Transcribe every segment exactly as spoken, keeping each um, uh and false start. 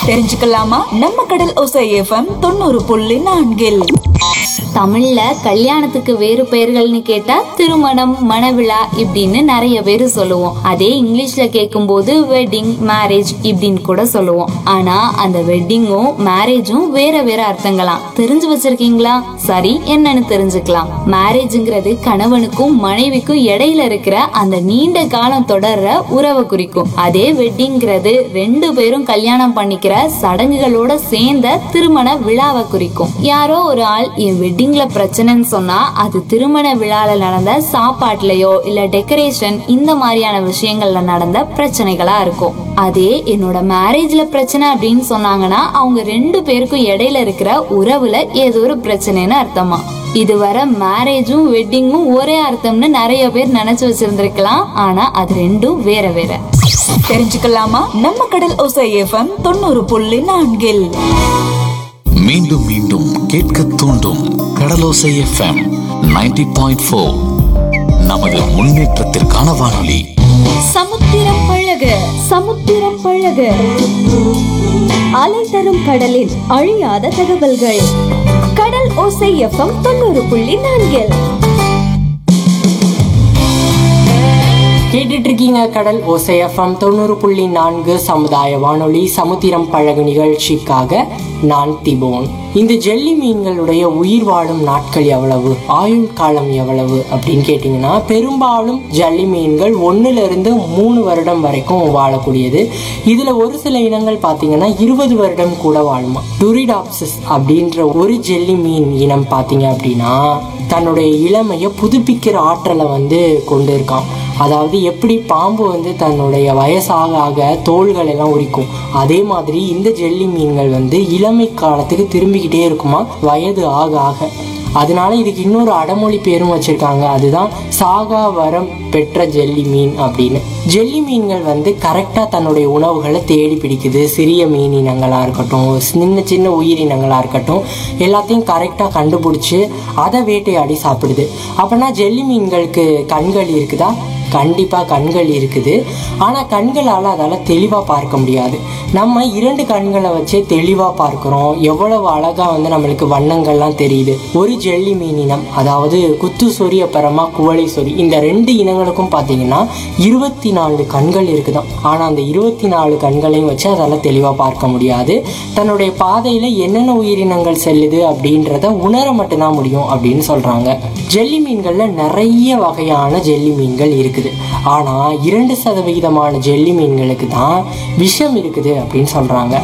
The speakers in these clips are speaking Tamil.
தெரிஞ்சுக்கலாமா? நம்ம கடல் ஓசை எஃப்எம் தொண்ணூறு புள்ளி நான்கில். தமிழ்ல கல்யாணத்துக்கு வேறு பெயர்கள்னு கேட்டா திருமணம், மணவிழா இப்படின்னு நிறைய பேரு சொல்லுவோம். அதே இங்கிலீஷ்ல கேட்கும் போது வெட்டிங், மேரேஜ் இப்படின்னு கூட சொல்லுவோம். ஆனா அந்த வெட்டிங்கும் மேரேஜும் வேற வேற அர்த்தங்களாம். தெரிஞ்சு வச்சிருக்கீங்களா? சரி, என்னன்னு தெரிஞ்சுக்கலாம். மேரேஜ்ங்கிறது கணவனுக்கும் மனைவிக்கும் இடையில இருக்கிற அந்த நீண்ட காலம் தொடர்ற உறவை குறிக்கும். அதே வெட்டிங்கிறது ரெண்டு பேரும் கல்யாணம் பண்ணிக்கிற சடங்குகளோட சேர்ந்த திருமண விழாவை குறிக்கும். யாரோ ஒரு ஆள் என் வெட்டிங்ல பிரச்சனைன்னு சொன்னா அது திருமண விழால நடந்த சாப்பாட்டுலயோ இல்ல டெக்கரேஷன் இந்த மாதிரியான விஷயங்கள்ல நடந்த பிரச்சனைகளா இருக்கும். அதே என்னோட மேரேஜ்ல பிரச்சனை அப்படின்னு சொன்னாங்கன்னா அவங்க ரெண்டு பேருக்கும் இடையில இருக்கிற உறவுல ஏதோ ஒரு பிரச்சனைன்னு அர்த்தமா. இதுவரை மேரேஜும் வெட்டிங்கும் ஒரே அர்த்தம்னு நிறைய பேர் நினைச்சு வச்சிருந்திருக்கலாம். ஆனா அது ரெண்டும் வேற வேற. தெரிஞ்சுக்கலாமா? நம்ம கடல் ஓசை எஃப்எம் தொண்ணூறு புள்ளி நான்கில். மீண்டும் மீண்டும் கேட்க தூண்டும் கடலோசை எஃப்எம் நைன்டி பாயிண்ட் ஃபோர். நமது முன்னேற்றத்திற்கான வானொலி. சமுத்திரம் பழக சமுத்திரம் பழக அலை தரும் கடலின் அழியாத தகவல்கள். கடல் ஓசை எஃப்எம் தொண்ணூறு புள்ளி நான்கில். கேட்டுட்டு இருக்கீங்க கடல் ஓசை எஃப்எம் தொண்ணூறு புள்ளி நான்கு சமுதாய வானொலி. சமுத்திரம் பழகு நிகழ்ச்சிக்காக நான் திபோன். இந்த ஜெல்லி மீன்களுடைய உயிர் வாழும் நாட்கள் எவ்வளவு, ஆயுள் காலம் எவ்வளவு அப்படின்னு கேட்டிங்கன்னா, பெரும்பாலும் ஜல்லி மீன்கள் ஒன்னுல இருந்து மூணு வருடம் வரைக்கும் வாழக்கூடியது. இதுல ஒரு சில இனங்கள் பார்த்தீங்கன்னா இருபது வருடம் கூட வாழுமா. டூரிடாப்சிஸ் அப்படின்ற ஒரு ஜெல்லி மீன் இனம் பார்த்தீங்க அப்படின்னா தன்னுடைய இளமையை புதுப்பிக்கிற ஆற்றலை வந்து கொண்டு இருக்கான். அதாவது எப்படி பாம்பு வந்து தன்னுடைய வயசாக ஆக தோள்கள் எல்லாம் உரிக்கும், அதே மாதிரி இந்த ஜெல்லி மீன்கள் வந்து இளமை காலத்துக்கு திரும்பிக்கிட்டே இருக்குமா வயது ஆக ஆக. அதனால இதுக்கு இன்னொரு அடமொழி பேரும் வச்சிருக்காங்க. அதுதான் சாகா வரம் பெற்ற ஜெல்லி மீன் அப்படின்னு. ஜெல்லி மீன்கள் வந்து கரெக்டாக தன்னுடைய உணவுகளை தேடி பிடிக்குது. சிறிய மீன் இனங்களாக இருக்கட்டும், சின்ன சின்ன உயிரினங்களாக இருக்கட்டும், எல்லாத்தையும் கரெக்டாக கண்டுபிடிச்சி அதை வேட்டையாடி சாப்பிடுது. அப்படின்னா ஜெல்லி மீன்களுக்கு கண்கள் இருக்குதா? கண்டிப்பாக கண்கள் இருக்குது. ஆனால் கண்களால் அதால் தெளிவாக பார்க்க முடியாது. நம்ம இரண்டு கண்களை வச்சே தெளிவாக பார்க்குறோம். எவ்வளவு அழகாக வந்து நம்மளுக்கு வண்ணங்கள்லாம் தெரியுது. ஒரு ஜெல்லி மீன் இனம், அதாவது குத்து சொறி அப்புறமா குவளை சொறி, இந்த ரெண்டு இனங்களுக்கும் பார்த்தீங்கன்னா இருபத்தி நாலு கண்கள் இருக்குதான். ஆனால் அந்த இருபத்தி நாலு கண்களையும் வச்சு அதால் தெளிவாக பார்க்க முடியாது. தன்னுடைய பாதையில் என்னென்ன உயிரினங்கள் செல்லுது அப்படின்றத உணர மட்டும்தான் முடியும் அப்படின்னு சொல்கிறாங்க. ஜெல்லி மீன்களில் நிறைய வகையான ஜெல்லி மீன்கள் இருக்குது. ஆனா இரண்டு சதவிகிதமான ஜெல்லி மீன்களுக்கு தான் விஷம் இருக்குது அப்படின்னு சொல்றாங்க.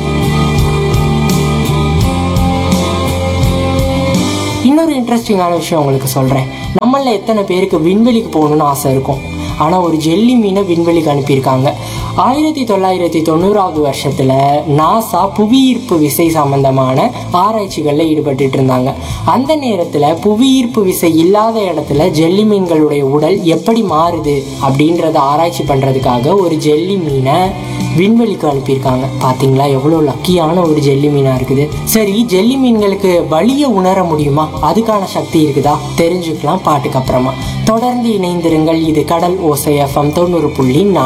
இன்னொரு இன்ட்ரெஸ்டிங்கான விஷயம் உங்களுக்கு சொல்றேன். நம்மள எத்தனை பேருக்கு விண்வெளிக்கு போகணும்னு ஆசை இருக்கும். ஆனால் ஒரு ஜெல்லி மீனை விண்வெளிக்கு அனுப்பியிருக்காங்க. ஆயிரத்தி தொள்ளாயிரத்தி தொண்ணூறாவது வருஷத்துல நாசா புவியீர்ப்பு விசை சம்பந்தமான ஆராய்ச்சிகளில் ஈடுபட்டு இருந்தாங்க. அந்த நேரத்தில் புவியீர்ப்பு விசை இல்லாத இடத்துல ஜெல்லி மீன்களுடைய உடல் எப்படி மாறுது அப்படின்றத ஆராய்ச்சி பண்ணுறதுக்காக ஒரு ஜெல்லி மீனை விண்வெளிக்கு அனுப்பியிருக்காங்க. பார்த்தீங்களா எவ்வளோ லக்கியான ஒரு ஜெல்லி மீனாக இருக்குது. சரி, ஜெல்லி மீன்களுக்கு வலியை உணர முடியுமா? அதுக்கான சக்தி இருக்குதா? தெரிஞ்சுக்கலாம் பாட்டுக்கு அப்புறமா. தொடர்ந்து இணைந்திருங்கள். இது கடல் ஓசை எஃப்எம் தொண்ணூறு புள்ளி நான்கு.